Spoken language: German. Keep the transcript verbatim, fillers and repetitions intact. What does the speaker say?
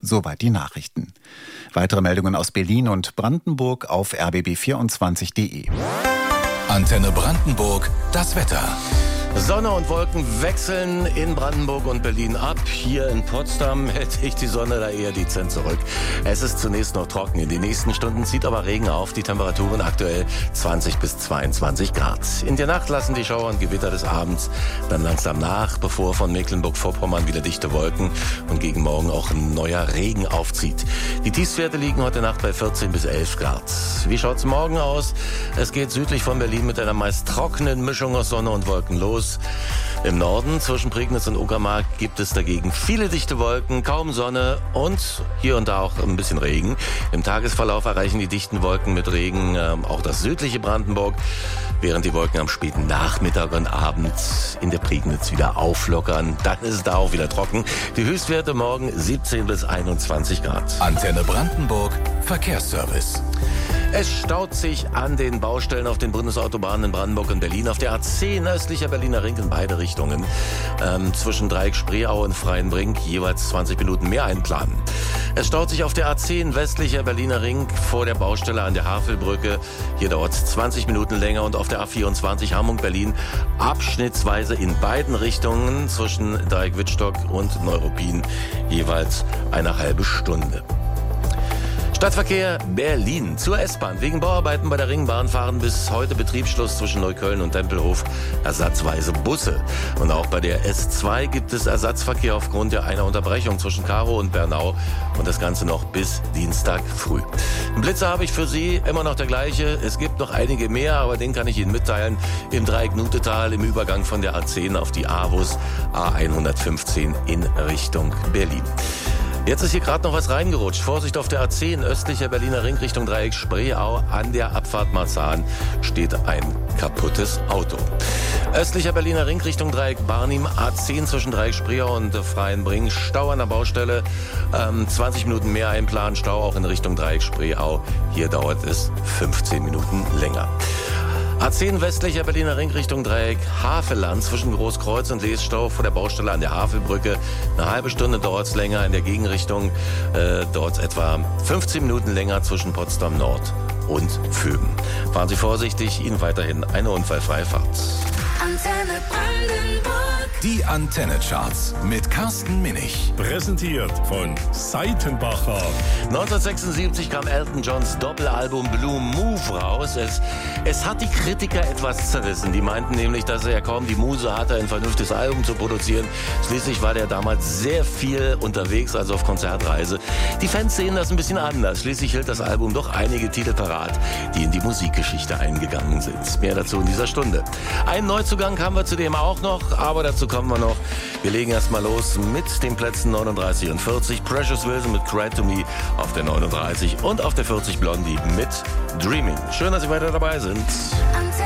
Soweit die Nachrichten. Weitere Meldungen aus Berlin und Brandenburg auf r b b vierundzwanzig punkt de. Antenne Brandenburg, das Wetter. Sonne und Wolken wechseln in Brandenburg und Berlin ab. Hier in Potsdam hält sich die Sonne da eher dezent zurück. Es ist zunächst noch trocken. In den nächsten Stunden zieht aber Regen auf. Die Temperaturen aktuell zwanzig bis zweiundzwanzig Grad. In der Nacht lassen die Schauer und Gewitter des Abends dann langsam nach, bevor von Mecklenburg-Vorpommern wieder dichte Wolken und gegen Morgen auch ein neuer Regen aufzieht. Die Tiefstwerte liegen heute Nacht bei vierzehn bis elf Grad. Wie schaut's morgen aus? Es geht südlich von Berlin mit einer meist trockenen Mischung aus Sonne und Wolken los. Im Norden zwischen Prignitz und Uckermark gibt es dagegen viele dichte Wolken, kaum Sonne und hier und da auch ein bisschen Regen. Im Tagesverlauf erreichen die dichten Wolken mit Regen äh, auch das südliche Brandenburg, während die Wolken am späten Nachmittag und Abend in der Prignitz wieder auflockern. Dann ist es da auch wieder trocken. Die Höchstwerte morgen siebzehn bis einundzwanzig Grad. Antenne Brandenburg, Verkehrsservice. Es staut sich an den Baustellen auf den Bundesautobahnen in Brandenburg und Berlin. Auf der A zehn östlicher Berliner Ring in beide Richtungen. Ähm, zwischen Dreieck Spreeau und Freienbrink jeweils zwanzig Minuten mehr einplanen. Es staut sich auf der A zehn westlicher Berliner Ring vor der Baustelle an der Havelbrücke. Hier dauert es zwanzig Minuten länger. Und auf der A vierundzwanzig Hamburg-Berlin abschnittsweise in beiden Richtungen zwischen Dreieck Wittstock und Neuruppin jeweils eine halbe Stunde. Stadtverkehr Berlin zur S-Bahn. Wegen Bauarbeiten bei der Ringbahn fahren bis heute Betriebsschluss zwischen Neukölln und Tempelhof ersatzweise Busse. Und auch bei der S zwei gibt es Ersatzverkehr aufgrund der einer Unterbrechung zwischen Karow und Bernau. Und das Ganze noch bis Dienstag früh. Einen Blitzer habe ich für Sie, immer noch der gleiche. Es gibt noch einige mehr, aber den kann ich Ihnen mitteilen. Im Dreieck-Nutetal im Übergang von der A zehn auf die AWUS A hundertfünfzehn in Richtung Berlin. Jetzt ist hier gerade noch was reingerutscht. Vorsicht auf der A zehn, östlicher Berliner Ring Richtung Dreieck Spreeau. An der Abfahrt Marzahn steht ein kaputtes Auto. Östlicher Berliner Ring Richtung Dreieck Barnim, A zehn zwischen Dreieck Spreeau und Freienbrink. Stau an der Baustelle, ähm, zwanzig Minuten mehr einplanen. Stau auch in Richtung Dreieck Spreeau. Hier dauert es fünfzehn Minuten länger. A zehn westlicher Berliner Ring Richtung Dreieck Havelland zwischen Großkreuz und Leesstau vor der Baustelle an der Havelbrücke. Eine halbe Stunde dauert es länger. In der Gegenrichtung äh, dauert es etwa fünfzehn Minuten länger zwischen Potsdam Nord und Vöben. Fahren Sie vorsichtig, Ihnen weiterhin eine unfallfreie Fahrt. Antenne Brandenburg. Die Antenne-Charts mit Carsten Minich. Präsentiert von Seitenbacher. neunzehnhundertsechsundsiebzig kam Elton Johns Doppelalbum Blue Move raus. Es, es hat die Kritiker etwas zerrissen. Die meinten nämlich, dass er kaum die Muse hatte, ein vernünftiges Album zu produzieren. Schließlich war der damals sehr viel unterwegs, also auf Konzertreise. Die Fans sehen das ein bisschen anders. Schließlich hält das Album doch einige Titel parat, die in die Musikgeschichte eingegangen sind. Mehr dazu in dieser Stunde. Einen Neuzugang haben wir zudem auch noch, aber dazu kommen wir noch. Wir legen erstmal los mit den Plätzen neununddreißig und vierzig. Precious Wilson mit Cry to Me auf der neununddreißig und auf der vierzig Blondie mit Dreaming. Schön, dass Sie weiter dabei sind.